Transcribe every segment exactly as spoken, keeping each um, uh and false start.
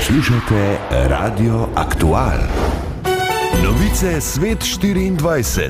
Poslušate Radio Aktual. Novice Svet štiriindvajset.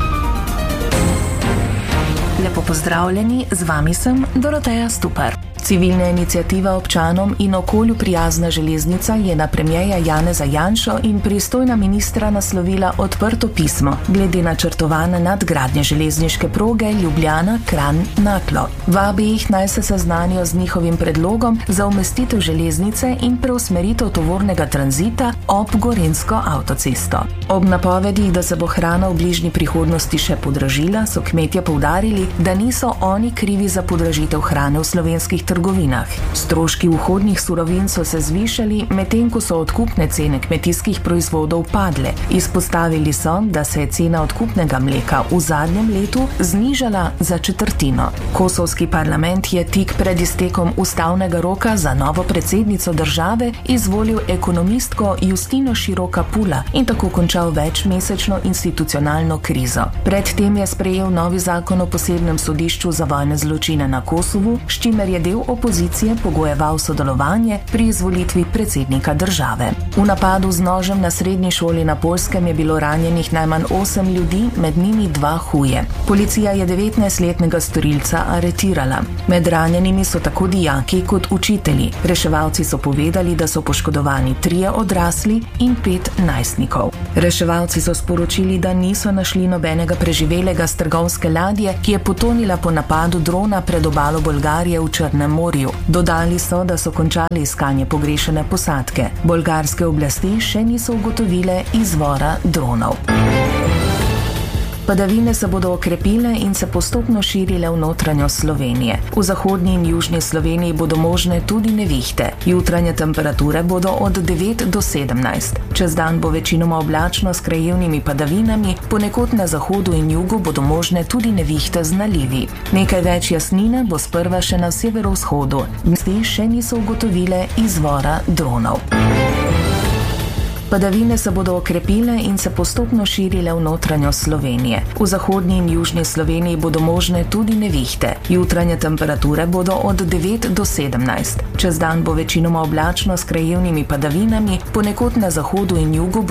Lepo pozdravljeni, z vami sem Doroteja Stupar. Civilna iniciativa občanom in okolju prijazna železnica je na premierja Janeza Janšo in pristojna ministra naslovila odprto pismo glede načrtovane nadgradnje železniške proge Ljubljana-Kranj-Naklo. Vabi jih naj se seznanijo z njihovim predlogom za umestitev železnice in preusmeritev tovornega tranzita ob gorenjsko avtocesto. Ob napovedih, da se bo hrana v bližnji prihodnosti še podražila, so kmetje poudarili, da niso oni krivi za podražitev hrane v slovenskih trgovinah. Stroški vhodnih surovin so se zvišali, medtem ko so odkupne cene kmetijskih proizvodov padle. Izpostavili so, da se je cena odkupnega mleka v zadnjem letu znižala za četrtino. Kosovski parlament je tik pred iztekom ustavnega roka za novo predsednico države izvolil ekonomistko Justino Široka Pula in tako končal večmesečno institucionalno krizo. Predtem je sprejel novi zakon o posebnem sodišču za vojne zločine na Kosovu, s čimer je del opozicije pogojeval sodelovanje pri izvolitvi predsednika države. V napadu z nožem na srednji šoli na Poljskem je bilo ranjenih najmanj osem ljudi, med njimi dva huje. Policija je devetnajstletnega storilca aretirala. Med ranjenimi so tako dijaki kot učitelji. Reševalci so povedali, da so poškodovani trije odrasli in pet najstnikov. Reševalci so sporočili, da niso našli nobenega preživelega s trgovske ladje, ki je potonila po napadu drona pred obalo Bolgarije v Črnem morju. Dodali so, da so končali iskanje pogrešane posadke. Bolgarske oblasti še niso ugotovile izvora dronov. Padavine se bodo okrepile in se postopno širile v notranjost Slovenije. V zahodnji in južni Sloveniji bodo možne tudi nevihte. Jutranje temperature bodo od devet do sedemnajst. Čez dan bo večinoma oblačno s krajevnimi padavinami, ponekod na zahodu in jugu bodo možne tudi nevihte z nalivi. Nekaj več jasnine bo sprva še na severovzhodu. Oblasti še niso ugotovile izvora dronov. Padavine se bodo okrepile in se postopno širile v notranjost Slovenije. V zahodnji in južni Sloveniji bodo možne tudi nevihte. Jutranje temperature bodo od devet do sedemnajst. Čez dan bo večinoma oblačno s krajevnimi padavinami, ponekod na zahodu in jugu